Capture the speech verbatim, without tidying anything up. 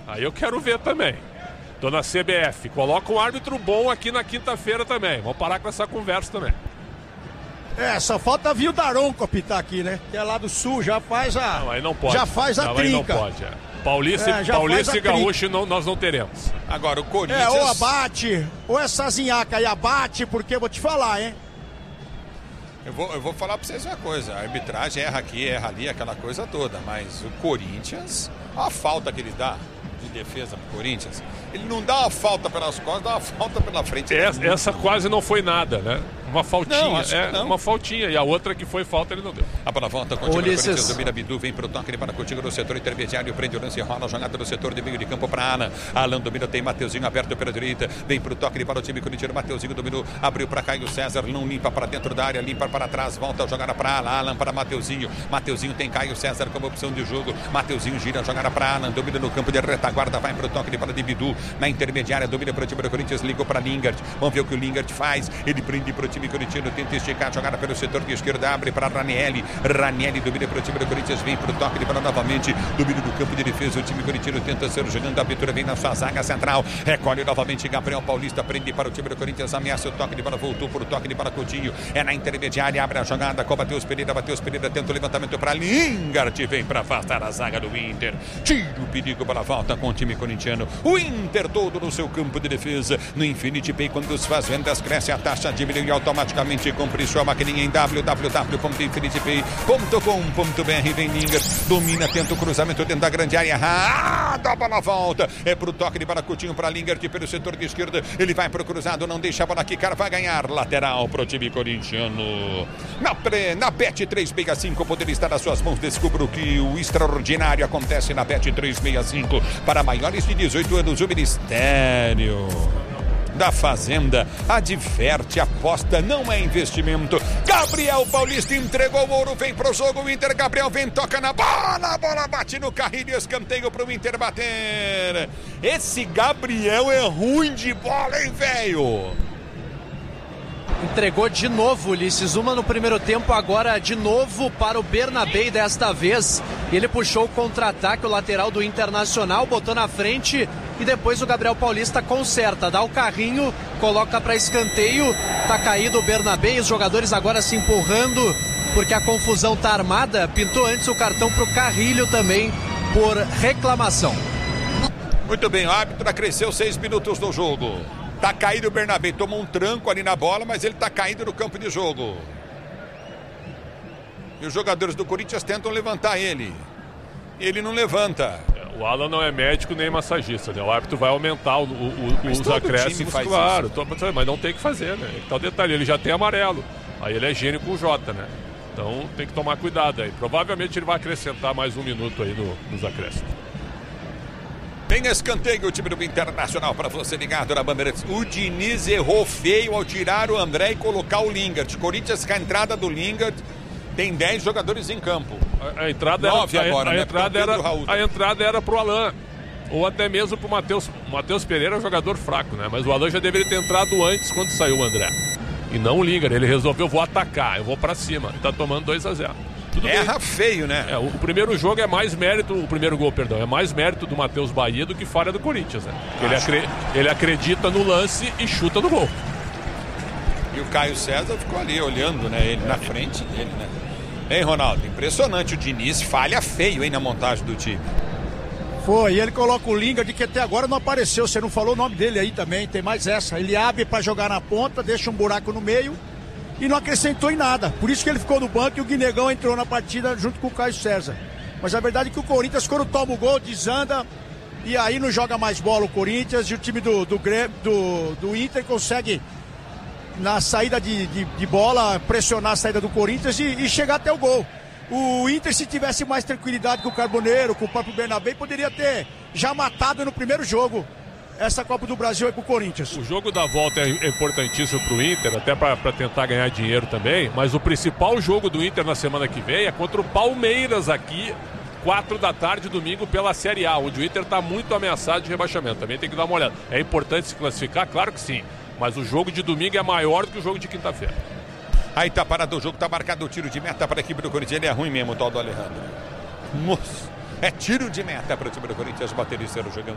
Aí eu quero ver também. Tô na C B F. Coloca um árbitro bom aqui na quinta-feira também. Vamos parar com essa conversa também. É, só falta vir o Daronco apitar aqui, né? Que é lá do Sul, já faz a... Não, aí não pode. Já faz a não, trinca. Aí não pode, é. Paulista, é, Paulista e Gaúcho não, nós não teremos. Agora o Corinthians... É, ou abate, ou essa zinhaca aí abate, porque eu vou te falar, hein? Eu vou, eu vou falar pra vocês uma coisa. A arbitragem erra aqui, erra ali, aquela coisa toda. Mas o Corinthians, a falta que ele dá de defesa pro Corinthians, ele não dá uma falta pelas costas, dá uma falta pela frente. Essa, essa quase não foi nada, né? Uma faltinha, não, acho é, que não. uma faltinha. E a outra que foi falta, ele não deu. A bola volta, continua o Ulisses. Corinthians, domina Bidu, vem pro toque, ele para contigo no setor intermediário, prende o lance, rola a jogada do setor de meio de campo para Alan. Alan domina, tem Mateuzinho aberto pela direita, vem pro toque, ele para o time corintiano, Mateuzinho dominou, abriu para Caio César, não limpa para dentro da área, limpa para trás, volta a jogada para Alan, Alan para Mateuzinho, Mateuzinho tem Caio César como opção de jogo, Mateuzinho gira a jogada para Alan, domina no campo de retaguarda, vai pro toque, ele para de Bidu, na intermediária, domina para o time do Corinthians, ligou para Lingard, vamos ver o que o Lingard faz, ele prende para o time corintiano, tenta esticar a jogada pelo setor de esquerda, abre para Ranieri, Ranieri domina para o time do Corinthians, vem para o toque de bola novamente, domínio do campo de defesa, o time corintiano tenta ser jogando, a abertura vem na sua zaga central, recolhe novamente Gabriel Paulista, prende para o time do Corinthians, ameaça o toque de bola, voltou para o toque de bola, Coutinho, é na intermediária, abre a jogada com Matheus Pereira, Matheus Pereira tenta o levantamento para Lingard, vem para afastar a zaga do Inter, tira o perigo para a volta com o time corintiano, o Inter todo no seu campo de defesa, no Infinity Pay, quando as suas vendas cresce, a taxa diminui automaticamente, compre sua maquininha em w w w ponto infinity pay ponto com ponto b r, vem Lingard, domina, tenta o cruzamento dentro da grande área, errada, a bola volta, é pro toque de bola, Coutinho para Lingard pelo setor de esquerda, ele vai pro cruzado, não deixa a bola quicar, vai ganhar, lateral pro time corintiano, na, pré, na Bet trezentos e sessenta e cinco, poder estar nas suas mãos, descubra o que o extraordinário acontece na Bet trezentos e sessenta e cinco, para maiores de dezoito anos, o Ministério da Fazenda adverte, aposta não é investimento. Gabriel Paulista entregou o ouro, vem pro jogo, o Inter, Gabriel vem, toca na bola, a bola bate no carrinho, escanteio pro Inter bater. Esse Gabriel é ruim de bola, hein, velho? Entregou de novo, Ulisses, uma no primeiro tempo, agora de novo para o Bernabé, e desta vez ele puxou o contra-ataque, o lateral do Internacional, botou na frente e depois o Gabriel Paulista conserta, dá o carrinho, coloca para escanteio, tá caído o Bernabé, e os jogadores agora se empurrando porque a confusão tá armada, pintou antes o cartão pro Carrilho também por reclamação. Muito bem, o árbitro acresceu seis minutos no jogo. Tá caído o Bernabé, tomou um tranco ali na bola, mas ele tá caído no campo de jogo. E os jogadores do Corinthians tentam levantar ele. Ele não levanta. O Alan não é médico nem massagista, né? O árbitro vai aumentar o, o, os acréscimos, claro. Todo, mas não tem que fazer, né? Tá o detalhe, ele já tem amarelo. Aí ele é gênio com o Jota, né? Então tem que tomar cuidado aí. Provavelmente ele vai acrescentar mais um minuto aí no, nos acréscimos. Tem escanteio o time do Internacional para você ligado na Bandeirantes. O Diniz errou feio ao tirar o André e colocar o Lingard. Corinthians com a entrada do Lingard tem dez jogadores em campo. A, a entrada nove era, agora, a, a né? entrada era a entrada era pro Alan. Ou até mesmo pro Matheus. Matheus Pereira é um jogador fraco, né? Mas o Alan já deveria ter entrado antes quando saiu o André. E não o Lingard. Ele resolveu, vou atacar, eu vou para cima. E tá tomando dois a zero. Tudo Erra bem. feio, né? É, o, o primeiro jogo é mais mérito, o primeiro gol, perdão, é mais mérito do Matheus Bahia do que falha do Corinthians, né? Ele, acre, ele acredita no lance e chuta no gol. E o Caio César ficou ali olhando, né? Ele na frente dele, né? Hein, Ronaldo? Impressionante, o Diniz falha feio, hein, na montagem do time. Foi, e ele coloca o Lingard, que até agora não apareceu, você não falou o nome dele aí também, tem mais essa. Ele abre para jogar na ponta, deixa um buraco no meio e não acrescentou em nada. Por isso que ele ficou no banco e o Guinegão entrou na partida junto com o Caio César. Mas a verdade é que o Corinthians, quando toma o gol, desanda e aí não joga mais bola o Corinthians, e o time do, do, do, do Inter consegue, na saída de, de, de bola, pressionar a saída do Corinthians e, e chegar até o gol. O Inter, se tivesse mais tranquilidade com o Carboneiro, com o próprio Bernabé, poderia ter já matado no primeiro jogo essa Copa do Brasil aí pro Corinthians. O jogo da volta é importantíssimo pro Inter, até para tentar ganhar dinheiro também, mas o principal jogo do Inter na semana que vem é contra o Palmeiras aqui, quatro da tarde, domingo, pela Série A, onde o Inter tá muito ameaçado de rebaixamento. Também tem que dar uma olhada. É importante se classificar? Claro que sim, mas o jogo de domingo é maior do que o jogo de quinta-feira. Aí tá parado o jogo, tá marcado o tiro de meta para a equipe do Corinthians. Ele é ruim mesmo, o tal do Alejandro. Nossa, é tiro de meta para o time do Corinthians, baterista jogando.